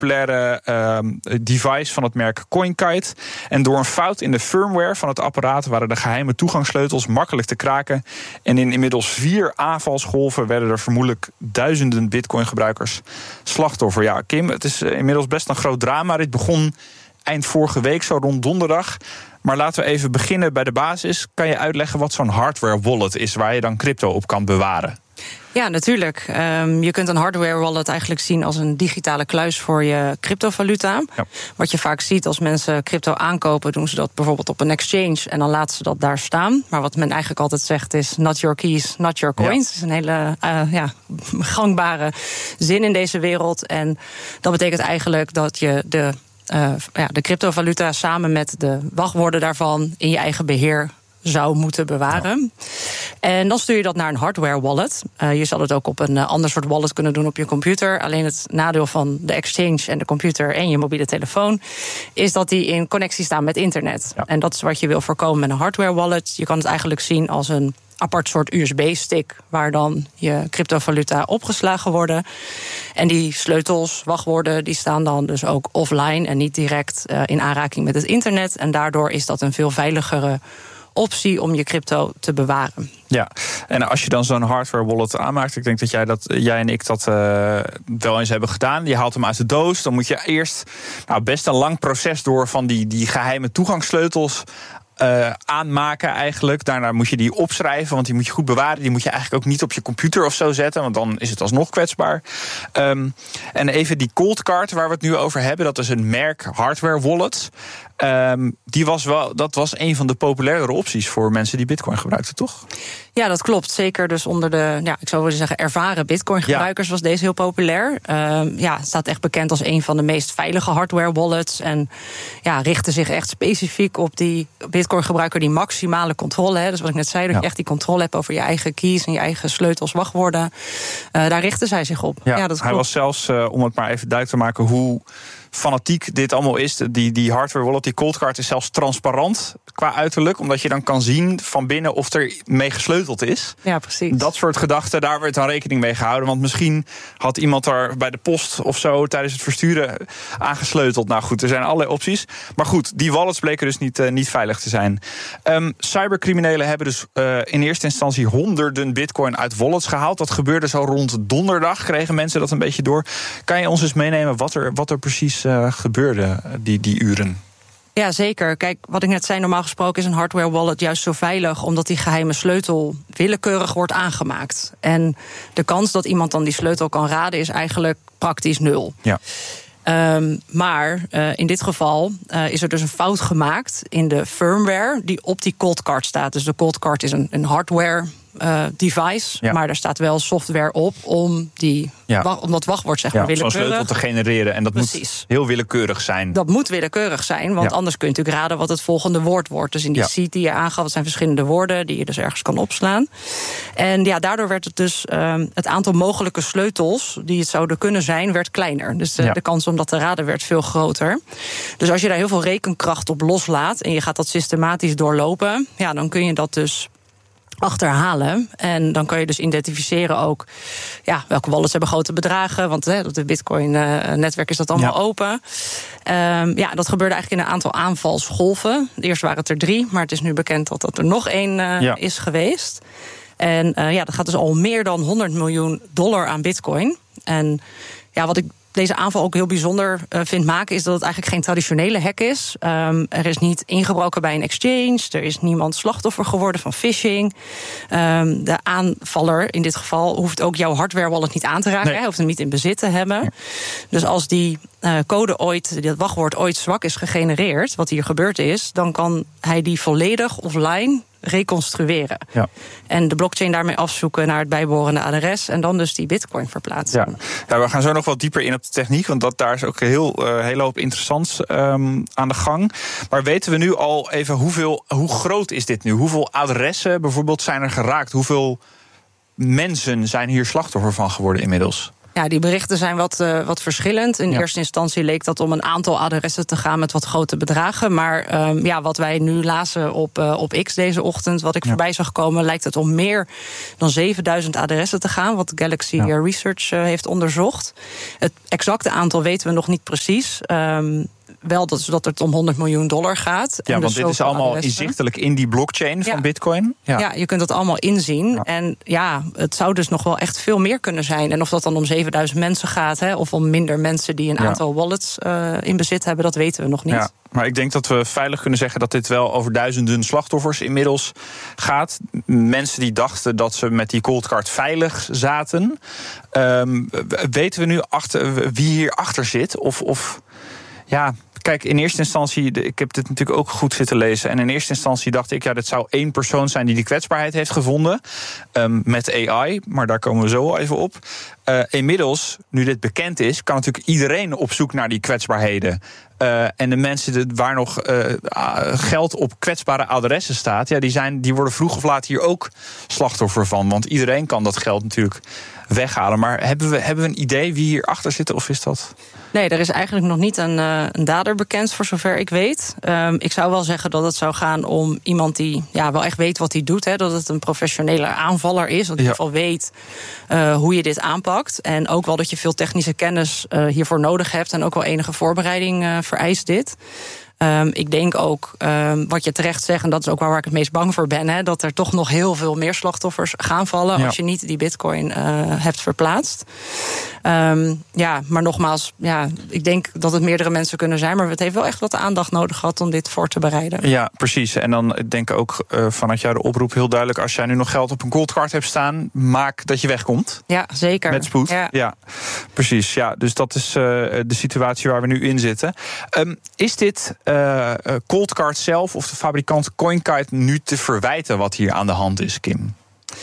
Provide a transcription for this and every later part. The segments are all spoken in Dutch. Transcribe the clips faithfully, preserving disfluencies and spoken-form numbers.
populaire uh, device van het merk CoinKite. En door een fout in de firmware van het apparaat waren de geheime toegangssleutels makkelijk te kraken. En in inmiddels vier aanvalsgolven werden er vermoedelijk duizenden Bitcoin-gebruikers slachtoffer. Ja, Kim, het is inmiddels best een groot drama. Dit begon eind vorige week, zo rond donderdag. Maar laten we even beginnen bij de basis. Kan je uitleggen wat zo'n hardware wallet is waar je dan crypto op kan bewaren? Ja, natuurlijk. Um, je kunt een hardware wallet eigenlijk zien als een digitale kluis voor je cryptovaluta. Ja. Wat je vaak ziet als mensen crypto aankopen, doen ze dat bijvoorbeeld op een exchange en dan laten ze dat daar staan. Maar wat men eigenlijk altijd zegt is not your keys, not your coins. Ja. Dat is een hele uh, ja, gangbare zin in deze wereld. En dat betekent eigenlijk dat je de, uh, ja, de cryptovaluta samen met de wachtwoorden daarvan in je eigen beheer zou moeten bewaren. Ja. En dan stuur je dat naar een hardware wallet. Uh, je zal het ook op een uh, ander soort wallet kunnen doen op je computer. Alleen het nadeel van de exchange en de computer en je mobiele telefoon is dat die in connectie staan met internet. Ja. En dat is wat je wil voorkomen met een hardware wallet. Je kan het eigenlijk zien als een apart soort U S B-stick waar dan je cryptovaluta opgeslagen worden. En die sleutels, wachtwoorden, die staan dan dus ook offline en niet direct uh, in aanraking met het internet. En daardoor is dat een veel veiligere optie om je crypto te bewaren. Ja, en als je dan zo'n hardware wallet aanmaakt, ik denk dat jij, dat, jij en ik dat uh, wel eens hebben gedaan. Je haalt hem uit de doos, dan moet je eerst nou, best een lang proces door van die, die geheime toegangssleutels Uh, aanmaken eigenlijk. Daarna moet je die opschrijven, want die moet je goed bewaren. Die moet je eigenlijk ook niet op je computer of zo zetten, want dan is het alsnog kwetsbaar. Um, en even die Coldcard waar we het nu over hebben, dat is een merk hardware wallet. Um, die was wel, dat was een van de populairdere opties voor mensen die Bitcoin gebruikten, toch? Ja, dat klopt. Zeker dus onder de, ja, ik zou willen zeggen, ervaren Bitcoin-gebruikers ja. was deze heel populair. Uh, ja, het staat echt bekend als een van de meest veilige hardware wallets. En ja, richtte zich echt specifiek op die Bitcoin-gebruiker die maximale controle heeft. Dus wat ik net zei, dat ja. je echt die controle hebt over je eigen keys en je eigen sleutels, wachtwoorden. Uh, daar richtte zij zich op. Ja, ja, dat hij klopt. was zelfs, uh, om het maar even duidelijk te maken hoe fanatiek dit allemaal is. Die, die hardware wallet, die Coldcard is zelfs transparant qua uiterlijk, omdat je dan kan zien van binnen of er mee gesleuteld is. Ja, precies. Dat soort gedachten, daar werd dan rekening mee gehouden. Want misschien had iemand daar bij de post of zo tijdens het versturen aangesleuteld. Nou goed, er zijn allerlei opties. Maar goed, die wallets bleken dus niet, uh, niet veilig te zijn. Um, cybercriminelen hebben dus uh, in eerste instantie honderden bitcoin uit wallets gehaald. Dat gebeurde zo rond donderdag, kregen mensen dat een beetje door. Kan je ons eens meenemen wat er, wat er precies Uh, gebeurde die, die uren? Ja, zeker. Kijk, wat ik net zei, normaal gesproken is een hardware wallet juist zo veilig omdat die geheime sleutel willekeurig wordt aangemaakt. En de kans dat iemand dan die sleutel kan raden is eigenlijk praktisch nul. Ja. Um, maar uh, in dit geval uh, is er dus een fout gemaakt in de firmware die op die Coldcard staat. Dus de Coldcard is een, een hardware Uh, device, ja. maar er staat wel software op om, die, ja. wa- om dat wachtwoord zeg maar, ja, willekeurig zo'n sleutel te genereren. En dat Precies. moet heel willekeurig zijn. Dat moet willekeurig zijn, want ja. anders kun je natuurlijk raden wat het volgende woord wordt. Dus in die ja. seed die je aangaf, dat zijn verschillende woorden die je dus ergens kan opslaan. En ja, daardoor werd het dus uh, het aantal mogelijke sleutels die het zouden kunnen zijn, werd kleiner. Dus de, ja. de kans om dat te raden werd veel groter. Dus als je daar heel veel rekenkracht op loslaat en je gaat dat systematisch doorlopen, ja, dan kun je dat dus achterhalen. En dan kan je dus identificeren ook ja, welke wallets hebben grote bedragen. Want hè, op het Bitcoin-netwerk is dat allemaal ja. open. Um, ja, dat gebeurde eigenlijk in een aantal aanvalsgolven. Eerst waren het er drie, maar het is nu bekend dat dat er nog één uh, ja. is geweest. En uh, ja, dat gaat dus al meer dan honderd miljoen dollar aan Bitcoin. En ja, wat ik deze aanval ook heel bijzonder uh, vindt maken, is dat het eigenlijk geen traditionele hack is. Um, er is niet ingebroken bij een exchange. Er is niemand slachtoffer geworden van phishing. Um, de aanvaller in dit geval hoeft ook jouw hardware wallet niet aan te raken. Nee. Hij hoeft hem niet in bezit te hebben. Ja. Dus als die uh, code ooit, dat wachtwoord ooit zwak is gegenereerd, wat hier gebeurd is, dan kan hij die volledig offline reconstrueren. Ja. En de blockchain daarmee afzoeken naar het bijbehorende adres en dan dus die bitcoin verplaatsen. Ja. Ja, we gaan zo nog wat dieper in op de techniek, want dat, daar is ook een heel, uh, hele hoop interessants um, aan de gang. Maar weten we nu al even hoeveel, hoe groot is dit nu? Hoeveel adressen bijvoorbeeld zijn er geraakt? Hoeveel mensen zijn hier slachtoffer van geworden inmiddels? Ja, die berichten zijn wat, uh, wat verschillend. In ja. eerste instantie leek dat om een aantal adressen te gaan met wat grote bedragen. Maar um, ja, wat wij nu lazen op, uh, op X deze ochtend, wat ik ja. voorbij zag komen, lijkt het om meer dan zevenduizend adressen te gaan, wat Galaxy ja. Research uh, heeft onderzocht. Het exacte aantal weten we nog niet precies. Um, Wel dat, dat het om honderd miljoen dollar gaat. Ja, want dus dit is allemaal adressen. inzichtelijk in die blockchain van ja. Bitcoin. Ja. ja, je kunt dat allemaal inzien. Ja. En ja, het zou dus nog wel echt veel meer kunnen zijn. En of dat dan om zevenduizend mensen gaat, hè, of om minder mensen die een ja. aantal wallets uh, in bezit hebben, dat weten we nog niet. Ja. Maar ik denk dat we veilig kunnen zeggen dat dit wel over duizenden slachtoffers inmiddels gaat. Mensen die dachten dat ze met die coldcard veilig zaten. Um, weten we nu achter, wie hierachter zit? Of... of ja, kijk, in eerste instantie, ik heb dit natuurlijk ook goed zitten lezen. En in eerste instantie dacht ik, ja, dit zou één persoon zijn die die kwetsbaarheid heeft gevonden. Um, met A I, maar daar komen we zo al even op. Uh, inmiddels, nu dit bekend is, kan natuurlijk iedereen op zoek naar die kwetsbaarheden. Uh, en de mensen waar nog uh, geld op kwetsbare adressen staat, ja, die, zijn, die worden vroeg of laat hier ook slachtoffer van. Want iedereen kan dat geld natuurlijk weghalen. Maar hebben we, hebben we een idee wie hierachter zit, of is dat? Nee, er is eigenlijk nog niet een, uh, een dader bekend, voor zover ik weet. Um, ik zou wel zeggen dat het zou gaan om iemand die ja, wel echt weet wat hij doet. Hè, dat het een professionele aanvaller is. Dat in ieder geval weet uh, hoe je dit aanpakt. En ook wel dat je veel technische kennis uh, hiervoor nodig hebt. En ook wel enige voorbereiding uh, vereist dit. Um, ik denk ook, um, wat je terecht zegt, en dat is ook waar ik het meest bang voor ben, hè, dat er toch nog heel veel meer slachtoffers gaan vallen ja. als je niet die bitcoin uh, hebt verplaatst. Um, ja, maar nogmaals, ja, ik denk dat het meerdere mensen kunnen zijn, maar het heeft wel echt wat aandacht nodig gehad om dit voor te bereiden. Ja, precies. En dan denk ik ook uh, vanuit jou de oproep heel duidelijk, als jij nu nog geld op een coldcard hebt staan, maak dat je wegkomt. Ja, zeker. Met spoed. Ja, ja precies. Ja, dus dat is uh, de situatie waar we nu in zitten. Um, is dit Uh, uh, Coldcard zelf of de fabrikant CoinKite nu te verwijten wat hier aan de hand is, Kim?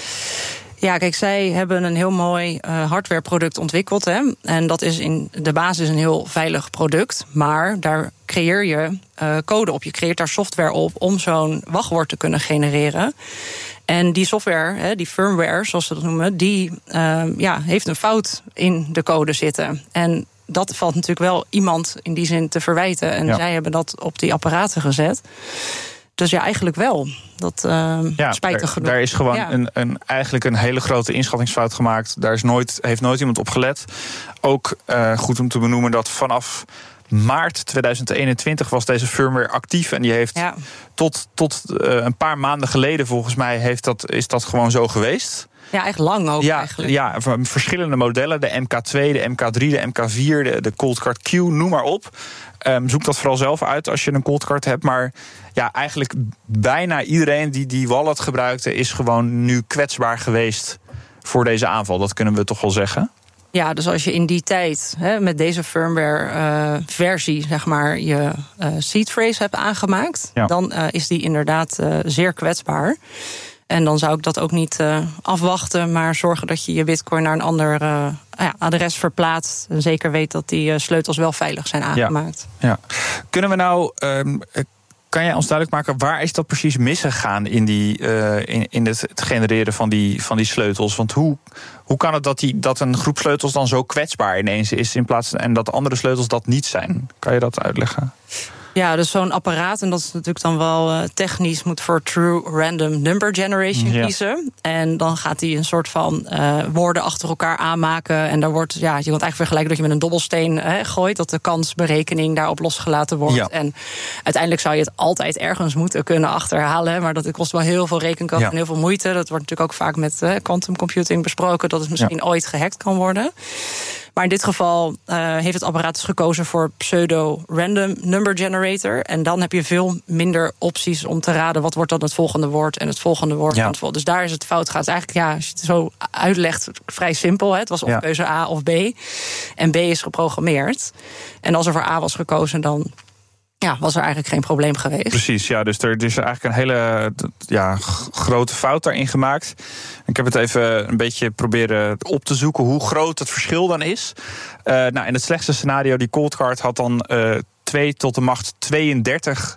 Ja, kijk, zij hebben een heel mooi uh, hardwareproduct ontwikkeld. Hè? En dat is in de basis een heel veilig product. Maar daar creëer je uh, code op. Je creëert daar software op om zo'n wachtwoord te kunnen genereren. En die software, die firmware, zoals ze dat noemen, die uh, ja, heeft een fout in de code zitten. En dat valt natuurlijk wel iemand in die zin te verwijten. En ja. zij hebben dat op die apparaten gezet. Dus ja, eigenlijk wel. Dat uh, ja, spijtig daar, genoeg. Daar is gewoon ja. een, een, eigenlijk een hele grote inschattingsfout gemaakt. Daar is nooit, heeft nooit iemand op gelet. Ook uh, goed om te benoemen dat vanaf maart tweeduizend eenentwintig was deze firmware actief. En die heeft ja. tot, tot uh, een paar maanden geleden volgens mij heeft dat, is dat gewoon zo geweest. Ja, echt lang ook ja, eigenlijk. Ja, verschillende modellen. De M K twee, de M K drie, de M K vier, de, de Coldcard Q, noem maar op. Um, zoek dat vooral zelf uit als je een Coldcard hebt. Maar ja, eigenlijk bijna iedereen die die wallet gebruikte is gewoon nu kwetsbaar geweest voor deze aanval. Dat kunnen we toch wel zeggen. Ja, dus als je in die tijd hè, met deze firmware-versie uh, zeg maar je uh, seed phrase hebt aangemaakt, ja. dan uh, is die inderdaad uh, zeer kwetsbaar. En dan zou ik dat ook niet uh, afwachten, maar zorgen dat je je bitcoin naar een ander uh, ja, adres verplaatst. En zeker weet dat die uh, sleutels wel veilig zijn aangemaakt. Ja. Ja. Kunnen we nou, um, kan jij ons duidelijk maken, waar is dat precies misgegaan in, die, uh, in, in het, het genereren van die, van die sleutels? Want hoe, hoe kan het dat, die, dat een groep sleutels dan zo kwetsbaar ineens is in plaats en dat andere sleutels dat niet zijn? Kan je dat uitleggen? Ja, dus zo'n apparaat, en dat is natuurlijk dan wel uh, technisch, moet voor True Random Number Generation ja. kiezen. En dan gaat hij een soort van uh, woorden achter elkaar aanmaken. En daar wordt, ja, je kunt eigenlijk vergelijken dat je met een dobbelsteen hè, gooit, dat de kansberekening daarop losgelaten wordt. Ja. En uiteindelijk zou je het altijd ergens moeten kunnen achterhalen. Maar dat kost wel heel veel rekenkracht ja. en heel veel moeite. Dat wordt natuurlijk ook vaak met uh, quantum computing besproken, dat het misschien ja. ooit gehackt kan worden. Maar in dit geval uh, heeft het apparaat dus gekozen voor pseudo-random number generator. En dan heb je veel minder opties om te raden wat wordt dan het volgende woord en het volgende woord. Ja. Het dus daar is het fout gaat. Eigenlijk, ja, als je het zo uitlegt, vrij simpel. Hè. Het was of ja. keuze A of B. En B is geprogrammeerd. En als er voor A was gekozen, dan ja, was er eigenlijk geen probleem geweest. Precies, ja, dus er is eigenlijk een hele ja, grote fout daarin gemaakt. Ik heb het even een beetje proberen op te zoeken hoe groot het verschil dan is. Uh, nou, in het slechtste scenario, die Coldcard had dan uh, twee tot de macht tweeëndertig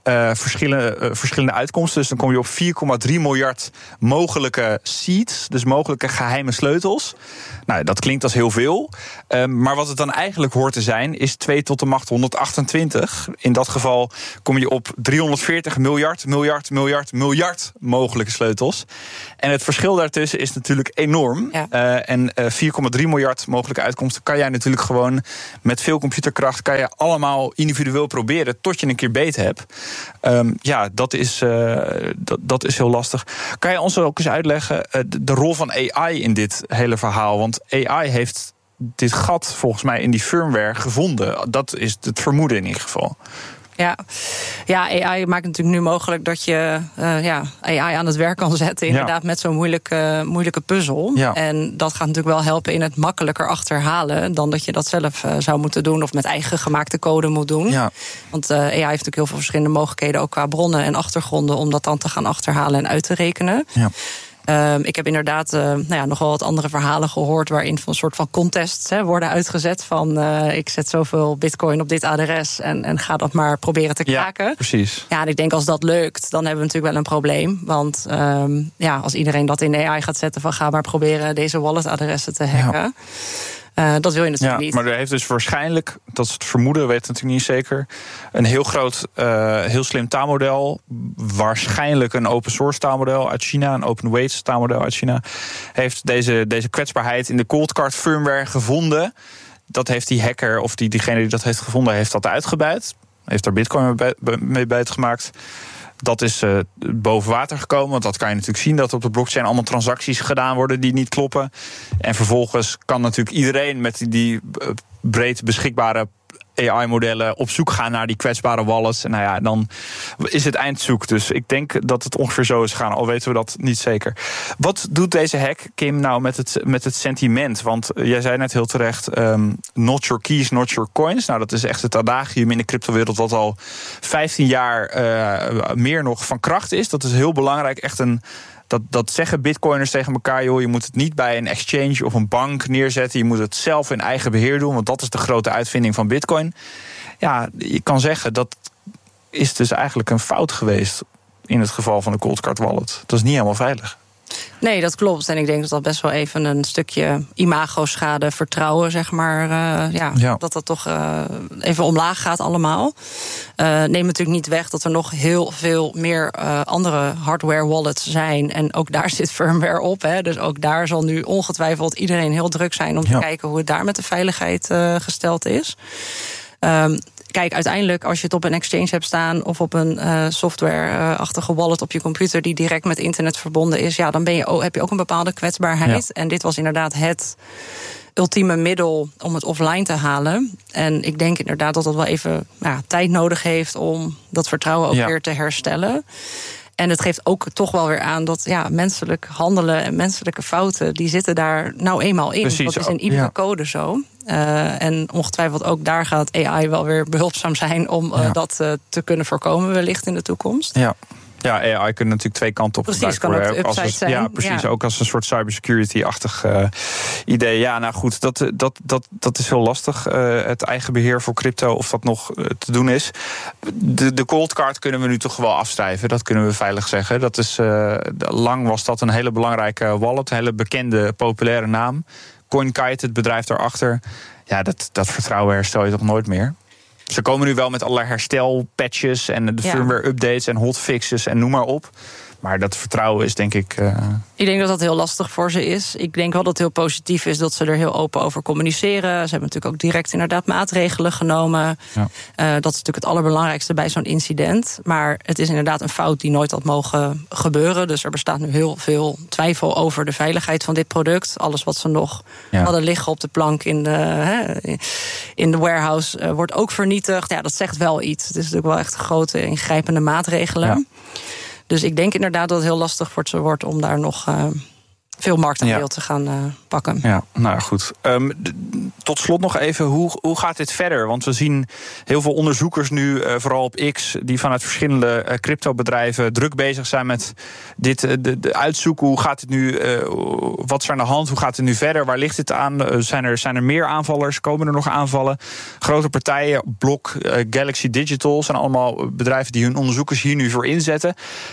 uh, verschillende, uh, verschillende uitkomsten. Dus dan kom je op vier komma drie miljard mogelijke seeds, dus mogelijke geheime sleutels. Nou, dat klinkt als heel veel. Uh, maar wat het dan eigenlijk hoort te zijn, is twee tot de macht honderdachtentwintig. In dat geval kom je op driehonderdveertig miljard, miljard, miljard, miljard mogelijke sleutels. En het verschil daartussen is natuurlijk enorm. Ja. Uh, en uh, vier komma drie miljard mogelijke uitkomsten kan jij natuurlijk gewoon met veel computerkracht kan je allemaal individueel proberen tot je een keer beet hebt. Um, ja, dat is, uh, dat, dat is heel lastig. Kan je ons ook eens uitleggen uh, de, de rol van A I in dit hele verhaal? Want A I heeft dit gat volgens mij in die firmware gevonden. Dat is het vermoeden in ieder geval. Ja. ja, A I maakt natuurlijk nu mogelijk dat je uh, ja, A I aan het werk kan zetten. Inderdaad, ja. met zo'n moeilijke, moeilijke puzzel. Ja. En dat gaat natuurlijk wel helpen in het makkelijker achterhalen dan dat je dat zelf uh, zou moeten doen of met eigen gemaakte code moet doen. Ja. Want uh, A I heeft natuurlijk heel veel verschillende mogelijkheden, ook qua bronnen en achtergronden, om dat dan te gaan achterhalen en uit te rekenen. Ja. Um, ik heb inderdaad uh, nou ja, nog wel wat andere verhalen gehoord waarin van een soort van contests hè, worden uitgezet. Van uh, ik zet zoveel bitcoin op dit adres en, en ga dat maar proberen te kraken. Ja, precies. Ja, en ik denk als dat lukt, dan hebben we natuurlijk wel een probleem. Want um, ja, als iedereen dat in A I gaat zetten van ga maar proberen deze walletadressen te hacken. Ja. Uh, dat wil je natuurlijk ja, niet. Maar er heeft dus waarschijnlijk, dat is het vermoeden, weet het natuurlijk niet zeker, een heel groot, uh, heel slim taalmodel, waarschijnlijk een open source taalmodel uit China, een open weights taalmodel uit China, heeft deze, deze kwetsbaarheid in de coldcard firmware gevonden. Dat heeft die hacker, of die, diegene die dat heeft gevonden, heeft dat uitgebuit. Heeft daar bitcoin mee buitgemaakt. Dat is uh, boven water gekomen, want dat kan je natuurlijk zien, dat op de blockchain allemaal transacties gedaan worden die niet kloppen. En vervolgens kan natuurlijk iedereen met die, die uh, breed beschikbare A I-modellen op zoek gaan naar die kwetsbare wallets. En nou ja, dan is het eindzoek. Dus ik denk dat het ongeveer zo is gegaan, al weten we dat niet zeker. Wat doet deze hack, Kim, nou met het, met het sentiment? Want jij zei net heel terecht, um, not your keys, not your coins. Nou, dat is echt het adagium in de cryptowereld wat al vijftien jaar uh, meer nog van kracht is. Dat is heel belangrijk, echt een... Dat, dat zeggen bitcoiners tegen elkaar, joh, je moet het niet bij een exchange of een bank neerzetten. Je moet het zelf in eigen beheer doen, want dat is de grote uitvinding van bitcoin. Ja, je kan zeggen, dat is dus eigenlijk een fout geweest in het geval van de coldcard wallet. Dat is niet helemaal veilig. Nee, dat klopt. En ik denk dat dat best wel even een stukje imago-schade, vertrouwen, zeg maar, uh, ja, ja, dat dat toch uh, even omlaag gaat allemaal. Uh, neemt natuurlijk niet weg dat er nog heel veel meer uh, andere hardware wallets zijn. En ook daar zit firmware op. Hè. Dus ook daar zal nu ongetwijfeld iedereen heel druk zijn om te ja. kijken hoe het daar met de veiligheid uh, gesteld is. Um, Kijk, uiteindelijk als je het op een exchange hebt staan of op een uh, software-achtige wallet op je computer die direct met internet verbonden is, ja, dan ben je, heb je ook een bepaalde kwetsbaarheid. Ja. En dit was inderdaad het ultieme middel om het offline te halen. En ik denk inderdaad dat dat wel even ja, tijd nodig heeft om dat vertrouwen ook ja. weer te herstellen. En het geeft ook toch wel weer aan dat ja, menselijk handelen en menselijke fouten, die zitten daar nou eenmaal in. Precies, dat is in iedere ja. code zo. Uh, en ongetwijfeld ook daar gaat A I wel weer behulpzaam zijn om uh, ja. dat uh, te kunnen voorkomen wellicht in de toekomst. Ja. Ja, A I kunnen natuurlijk twee kanten op precies, kan worden. Ook de upside zijn. Ja, precies. Ja. Ook als een soort cybersecurity-achtig uh, idee. Ja, nou goed, dat, dat, dat, dat is heel lastig. Uh, het eigen beheer voor crypto, of dat nog uh, te doen is. De, de coldcard kunnen we nu toch wel afschrijven. Dat kunnen we veilig zeggen. Dat is, uh, lang was dat een hele belangrijke wallet. Een hele bekende, populaire naam. CoinKite, het bedrijf daarachter. Ja, dat, dat vertrouwen herstel je toch nooit meer? Ze komen nu wel met allerlei herstelpatches en de firmware-updates en hotfixes en noem maar op. Maar dat vertrouwen is denk ik... Uh... Ik denk dat dat heel lastig voor ze is. Ik denk wel dat het heel positief is dat ze er heel open over communiceren. Ze hebben natuurlijk ook direct inderdaad maatregelen genomen. Ja. Uh, dat is natuurlijk het allerbelangrijkste bij zo'n incident. Maar het is inderdaad een fout die nooit had mogen gebeuren. Dus er bestaat nu heel veel twijfel over de veiligheid van dit product. Alles wat ze nog ja. hadden liggen op de plank in de, hè, in de warehouse uh, wordt ook vernietigd. Ja, dat zegt wel iets. Het is natuurlijk wel echt grote ingrijpende maatregelen. Ja. Dus ik denk inderdaad dat het heel lastig voor ze wordt om daar nog uh, veel marktaandeel ja. te gaan uh, pakken. Ja, nou goed. Um, d- tot slot nog even, hoe, hoe gaat dit verder? Want we zien heel veel onderzoekers nu, uh, vooral op X, die vanuit verschillende uh, cryptobedrijven druk bezig zijn met dit uh, de, de uitzoeken. Hoe gaat het nu? Uh, wat is er aan de hand? Hoe gaat het nu verder? Waar ligt het aan? Uh, zijn, er, zijn er meer aanvallers? Komen er nog aanvallen? Grote partijen, Block, uh, Galaxy Digital, zijn allemaal bedrijven die hun onderzoekers hier nu voor inzetten.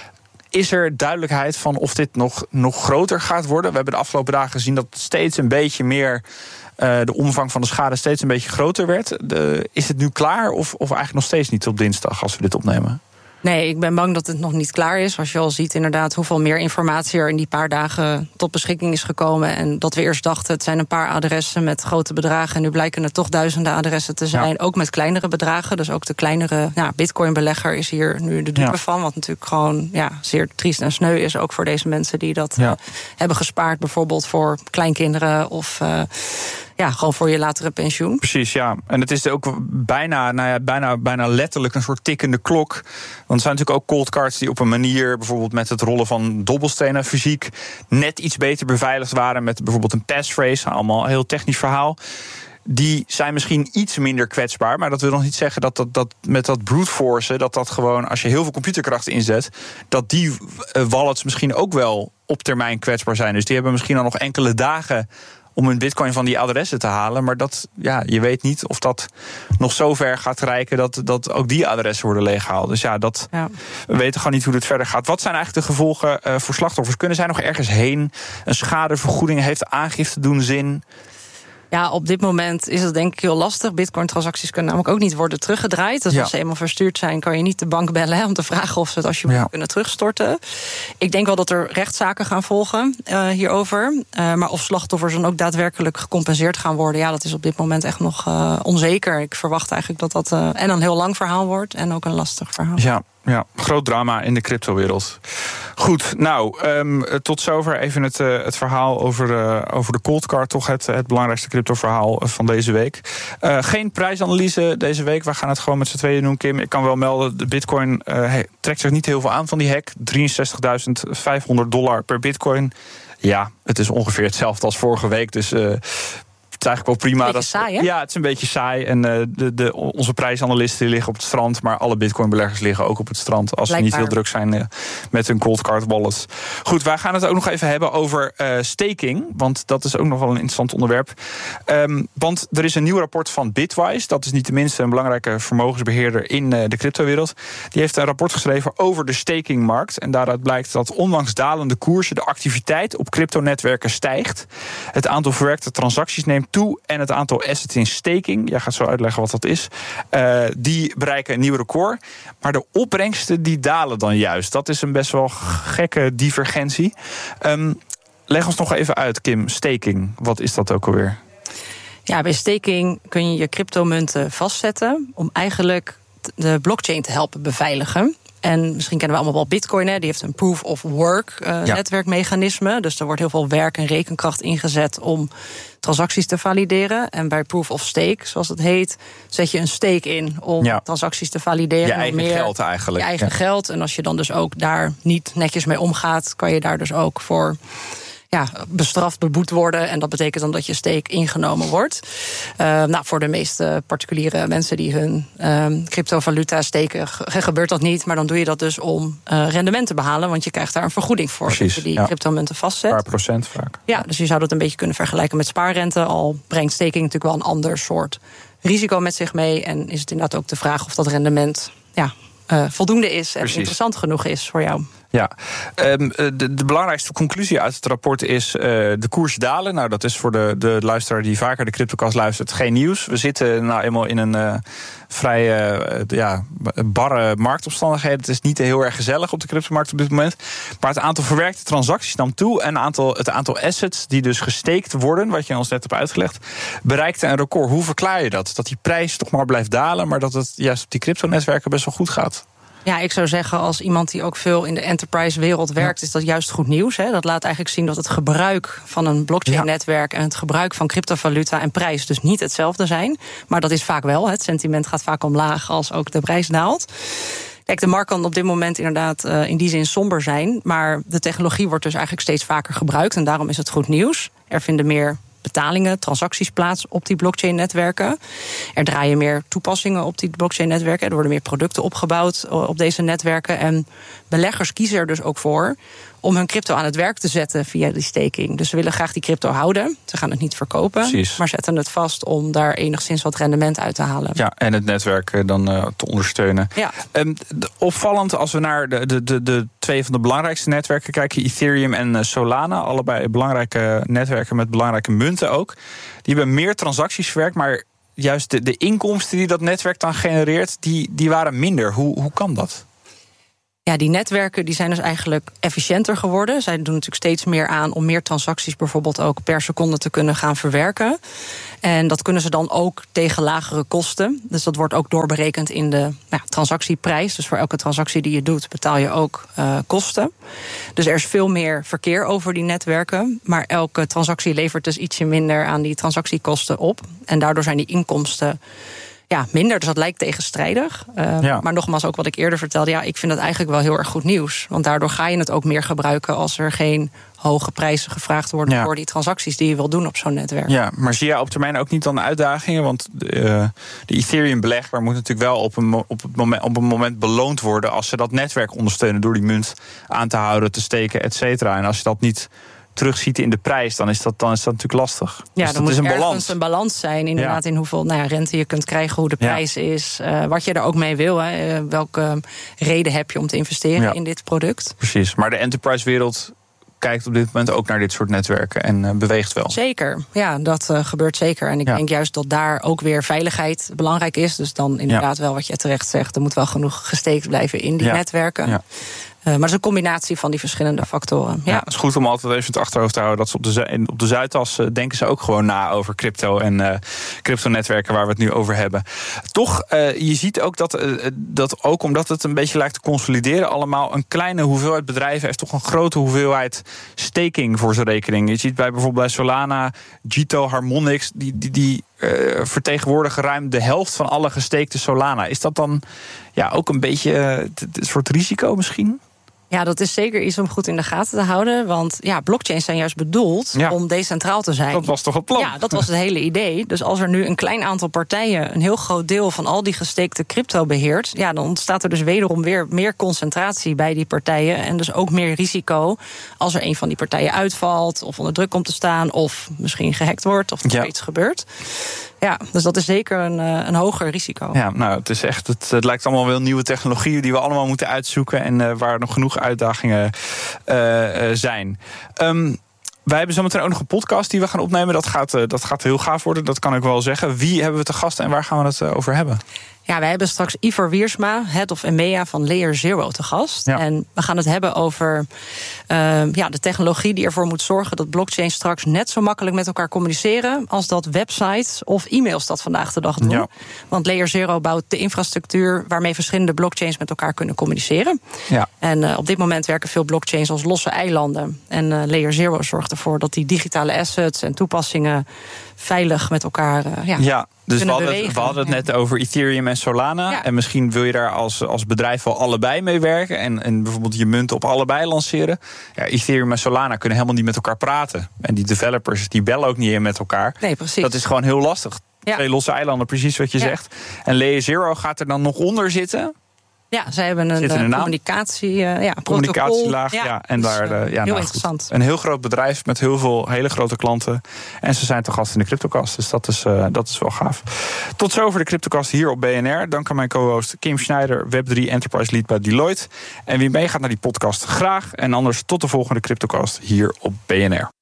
Is er duidelijkheid van of dit nog, nog groter gaat worden? We hebben de afgelopen dagen gezien dat het steeds een beetje meer, uh, de omvang van de schade steeds een beetje groter werd. De, is het nu klaar of, of eigenlijk nog steeds niet op dinsdag als we dit opnemen? Nee, ik ben bang dat het nog niet klaar is. Als je al ziet inderdaad hoeveel meer informatie er in die paar dagen tot beschikking is gekomen. En dat we eerst dachten, het zijn een paar adressen met grote bedragen. En nu blijken het toch duizenden adressen te zijn. Ja. Ook met kleinere bedragen. Dus ook de kleinere ja, bitcoin-belegger is hier nu de dupe ja. van. Wat natuurlijk gewoon ja, zeer triest en sneu is. Ook voor deze mensen die dat ja. uh, hebben gespaard. Bijvoorbeeld voor kleinkinderen of Uh, ja, gewoon voor je latere pensioen. Precies, ja. En het is ook bijna, nou ja, bijna, bijna letterlijk een soort tikkende klok. Want er zijn natuurlijk ook cold cards die op een manier, bijvoorbeeld met het rollen van dobbelstenen fysiek, net iets beter beveiligd waren met bijvoorbeeld een passphrase. Allemaal een heel technisch verhaal. Die zijn misschien iets minder kwetsbaar. Maar dat wil nog niet zeggen dat, dat, dat met dat brute forcen, dat dat gewoon, als je heel veel computerkracht inzet, dat die wallets misschien ook wel op termijn kwetsbaar zijn. Dus die hebben misschien al nog enkele dagen om hun bitcoin van die adressen te halen. Maar dat, ja, je weet niet of dat nog zo ver gaat reiken dat, dat ook die adressen worden leeggehaald. Dus ja, dat, ja, we weten gewoon niet hoe dit verder gaat. Wat zijn eigenlijk de gevolgen uh, voor slachtoffers? Kunnen zij nog ergens heen? Een schadevergoeding, heeft aangifte doen zin? Ja, op dit moment is het denk ik heel lastig. Bitcoin-transacties kunnen namelijk ook niet worden teruggedraaid. Dus ja. als ze eenmaal verstuurd zijn, kan je niet de bank bellen hè, om te vragen of ze het alsjeblieft ja. kunnen terugstorten. Ik denk wel dat er rechtszaken gaan volgen uh, hierover. Uh, maar of slachtoffers dan ook daadwerkelijk gecompenseerd gaan worden, ja, dat is op dit moment echt nog uh, onzeker. Ik verwacht eigenlijk dat dat uh, en een heel lang verhaal wordt en ook een lastig verhaal. Ja. Ja, groot drama in de cryptowereld. Goed, nou, um, tot zover even het, uh, het verhaal over, uh, over de cold card. Toch het, het belangrijkste cryptoverhaal van deze week. Uh, geen prijsanalyse deze week. We gaan het gewoon met z'n tweeën doen, Kim. Ik kan wel melden, de bitcoin uh, trekt zich niet heel veel aan van die hack. drieënzestigduizend vijfhonderd dollar per bitcoin. Ja, het is ongeveer hetzelfde als vorige week, dus Uh, het is eigenlijk wel prima. Het is een beetje saai, hè? Ja, het is een beetje saai. En uh, de, de, onze prijsanalisten liggen op het strand, maar alle bitcoinbeleggers liggen ook op het strand als ze niet heel druk zijn uh, met hun cold card wallet. Goed, wij gaan het ook nog even hebben over uh, staking, want dat is ook nog wel een interessant onderwerp. Um, want er is een nieuw rapport van Bitwise. Dat is niet tenminste een belangrijke vermogensbeheerder in uh, de cryptowereld. Die heeft een rapport geschreven over de stakingmarkt. En daaruit blijkt dat ondanks dalende koersen de activiteit op cryptonetwerken stijgt. Het aantal verwerkte transacties neemt toe en het aantal assets in staking, jij gaat zo uitleggen wat dat is, uh, die bereiken een nieuw record. Maar de opbrengsten die dalen dan juist. Dat is een best wel gekke divergentie. Um, leg ons nog even uit, Kim, staking. Wat is dat ook alweer? Ja, bij staking kun je je cryptomunten vastzetten om eigenlijk de blockchain te helpen beveiligen. En misschien kennen we allemaal wel Bitcoin, hè? Die heeft een proof of work uh, ja. netwerkmechanisme. Dus er wordt heel veel werk en rekenkracht ingezet om transacties te valideren. En bij proof of stake, zoals het heet, zet je een stake in om ja. transacties te valideren. Je eigen meer, geld eigenlijk. Je eigen ja. geld. En als je dan dus ook daar niet netjes mee omgaat, kan je daar dus ook voor ja, bestraft, beboet worden. En dat betekent dan dat je stake ingenomen wordt. Uh, nou, voor de meeste particuliere mensen die hun uh, cryptovaluta steken, ge- gebeurt dat niet. Maar dan doe je dat dus om uh, rendement te behalen. Want je krijgt daar een vergoeding voor. Precies, als je die ja. cryptomunten vastzet. Een paar procent vaak. Ja, dus je zou dat een beetje kunnen vergelijken met spaarrente. Al brengt staking natuurlijk wel een ander soort risico met zich mee. En is het inderdaad ook de vraag of dat rendement ja, uh, voldoende is en Precies. interessant genoeg is voor jou. Ja, um, de, de belangrijkste conclusie uit het rapport is uh, de koers dalen. Nou, dat is voor de, de luisteraar die vaker de CryptoCast luistert geen nieuws. We zitten nou eenmaal in een uh, vrij uh, ja, barre marktomstandigheden. Het is niet heel erg gezellig op de cryptomarkt op dit moment. Maar het aantal verwerkte transacties nam toe. En aantal, het aantal assets die dus gesteekt worden, wat je ons net hebt uitgelegd, bereikte een record. Hoe verklaar je dat? Dat die prijs toch maar blijft dalen, maar dat het juist op die cryptonetwerken best wel goed gaat? Ja, ik zou zeggen, als iemand die ook veel in de enterprise-wereld werkt, ja. is dat juist goed nieuws. Hè? Dat laat eigenlijk zien dat het gebruik van een blockchain-netwerk en het gebruik van cryptovaluta en prijs dus niet hetzelfde zijn. Maar dat is vaak wel. Het sentiment gaat vaak omlaag als ook de prijs daalt. Kijk, de markt kan op dit moment inderdaad uh, in die zin somber zijn. Maar de technologie wordt dus eigenlijk steeds vaker gebruikt. En daarom is het goed nieuws. Er vinden meer betalingen, transacties plaats op die blockchain-netwerken. Er draaien meer toepassingen op die blockchain-netwerken. Er worden meer producten opgebouwd op deze netwerken. En beleggers kiezen er dus ook voor om hun crypto aan het werk te zetten via die staking. Dus ze willen graag die crypto houden. Ze gaan het niet verkopen, Precies. maar zetten het vast om daar enigszins wat rendement uit te halen. Ja, en het netwerk dan uh, te ondersteunen. Ja. Um, de, opvallend als we naar de, de, de, de twee van de belangrijkste netwerken kijken, Ethereum en uh, Solana, allebei belangrijke netwerken met belangrijke munten ook. Die hebben meer transacties verwerkt, maar juist de, de inkomsten die dat netwerk dan genereert, die, die waren minder. Hoe, hoe kan dat? Ja, die netwerken die zijn dus eigenlijk efficiënter geworden. Zij doen natuurlijk steeds meer aan om meer transacties bijvoorbeeld ook per seconde te kunnen gaan verwerken. En dat kunnen ze dan ook tegen lagere kosten. Dus dat wordt ook doorberekend in de nou, transactieprijs. Dus voor elke transactie die je doet betaal je ook uh, kosten. Dus er is veel meer verkeer over die netwerken. Maar elke transactie levert dus ietsje minder aan die transactiekosten op. En daardoor zijn die inkomsten ja, minder, dus dat lijkt tegenstrijdig. Uh, ja. Maar nogmaals, ook wat ik eerder vertelde, ja, ik vind dat eigenlijk wel heel erg goed nieuws. Want daardoor ga je het ook meer gebruiken als er geen hoge prijzen gevraagd worden ja. voor die transacties die je wil doen op zo'n netwerk. Ja, maar zie je op termijn ook niet dan uitdagingen? Want uh, de Ethereum-belegger moet natuurlijk wel op een, op, het moment, op een moment beloond worden als ze dat netwerk ondersteunen door die munt aan te houden, te steken, et cetera. En als je dat niet terugziet in de prijs, dan is dat, dan is dat natuurlijk lastig. Ja, dus dan moet is een ergens balans. een balans zijn, inderdaad, ja. in hoeveel nou ja, rente je kunt krijgen, hoe de prijs ja. is, uh, wat je er ook mee wil. Hè, uh, welke reden heb je om te investeren ja. in dit product. Precies, maar de enterprise-wereld kijkt op dit moment ook naar dit soort netwerken en uh, beweegt wel. Zeker, ja, dat uh, gebeurt zeker. En ik ja. denk juist dat daar ook weer veiligheid belangrijk is. Dus dan inderdaad ja. wel wat je terecht zegt, er moet wel genoeg gesteekt blijven in die ja. netwerken. Ja. Uh, maar het is een combinatie van die verschillende factoren. Ja. Ja, het is goed om altijd even het achterhoofd te houden dat ze op de, op de Zuidas uh, denken ze ook gewoon na over crypto en uh, cryptonetwerken waar we het nu over hebben. Toch, uh, je ziet ook dat, uh, dat ook omdat het een beetje lijkt te consolideren allemaal, een kleine hoeveelheid bedrijven heeft toch een grote hoeveelheid staking voor zijn rekening. Je ziet bij bijvoorbeeld bij Solana, Gito, Harmonix, die, die, die uh, vertegenwoordigen ruim de helft van alle gesteekte Solana. Is dat dan ja, ook een beetje uh, een soort risico misschien? Ja, dat is zeker iets om goed in de gaten te houden. Want ja, blockchains zijn juist bedoeld ja. om decentraal te zijn. Dat was toch het plan? Ja, dat was het hele idee. Dus als er nu een klein aantal partijen een heel groot deel van al die gesteekte crypto beheert, ja, dan ontstaat er dus wederom weer meer concentratie bij die partijen. En dus ook meer risico als er een van die partijen uitvalt of onder druk komt te staan of misschien gehackt wordt of er ja. iets gebeurt. Ja, dus dat is zeker een, een hoger risico. Ja, nou, het is echt, het, het lijkt allemaal wel nieuwe technologieën die we allemaal moeten uitzoeken en uh, waar nog genoeg uitdagingen uh, uh, zijn. Um, wij hebben zometeen ook nog een podcast die we gaan opnemen. Dat gaat, uh, dat gaat heel gaaf worden, dat kan ik wel zeggen. Wie hebben we te gast en waar gaan we het uh, over hebben? Ja, wij hebben straks Ivar Wiersma, Head of E M E A van Layer Zero te gast. Ja. En we gaan het hebben over uh, ja, de technologie die ervoor moet zorgen dat blockchains straks net zo makkelijk met elkaar communiceren als dat websites of e-mails dat vandaag de dag doen. Ja. Want Layer Zero bouwt de infrastructuur waarmee verschillende blockchains met elkaar kunnen communiceren. Ja. En uh, op dit moment werken veel blockchains als losse eilanden. En uh, Layer Zero zorgt ervoor dat die digitale assets en toepassingen veilig met elkaar uh, ja, ja. Dus we hadden, bewegen. het, we hadden het net over Ethereum en Solana. Ja. En misschien wil je daar als, als bedrijf wel allebei mee werken. En, en bijvoorbeeld je munten op allebei lanceren. Ja, Ethereum en Solana kunnen helemaal niet met elkaar praten. En die developers die bellen ook niet in met elkaar. Nee, precies. Dat is gewoon heel lastig. Ja. Twee losse eilanden, precies wat je ja. zegt. En Layer Zero gaat er dan nog onder zitten. Ja, zij hebben een, een communicatie, uh, ja, communicatielaag. Ja, ja, en dus, daar, uh, ja, heel nou, interessant. Goed. Een heel groot bedrijf met heel veel hele grote klanten. En ze zijn te gast in de CryptoCast. Dus dat is, uh, dat is wel gaaf. Tot zover de CryptoCast hier op B N R. Dank aan mijn co-host Kim Schneider, Web drie Enterprise Lead bij Deloitte. En wie meegaat naar die podcast, graag. En anders tot de volgende CryptoCast hier op B N R.